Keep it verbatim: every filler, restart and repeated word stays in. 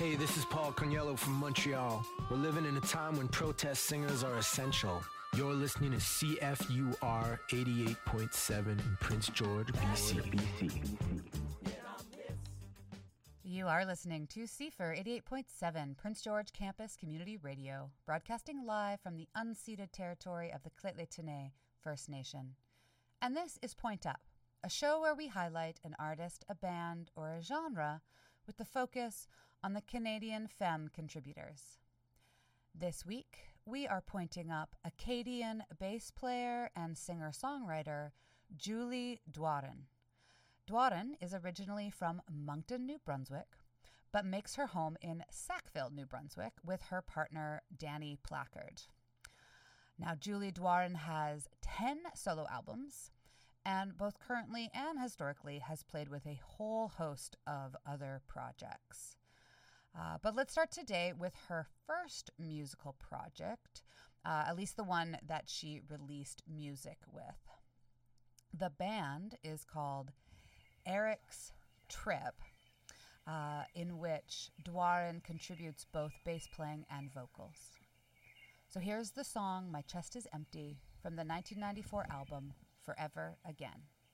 Hey, this is Paul Coniello from Montreal. We're living in a time when protest singers are essential. You're listening to C F U R eighty-eight point seven in Prince George, B C. B C. You are listening to C F U R eighty-eight point seven, Prince George Campus Community Radio, broadcasting live from the unceded territory of the Lheidli First Nation. And this is Point Up, a show where we highlight an artist, a band, or a genre with the focus on the Canadian femme contributors. This week, we are pointing up Acadian bass player and singer-songwriter Julie Doiron. Doiron is originally from Moncton, New Brunswick, but makes her home in Sackville, New Brunswick, with her partner Danny Placard. Now, Julie Doiron has ten solo albums, and both currently and historically has played with a whole host of other projects. Uh, but let's start today with her first musical project, uh, at least the one that she released music with. The band is called Eric's Trip, uh, in which Doiron contributes both bass playing and vocals. So here's the song My Chest is Empty from the nineteen ninety-four album Forever Again.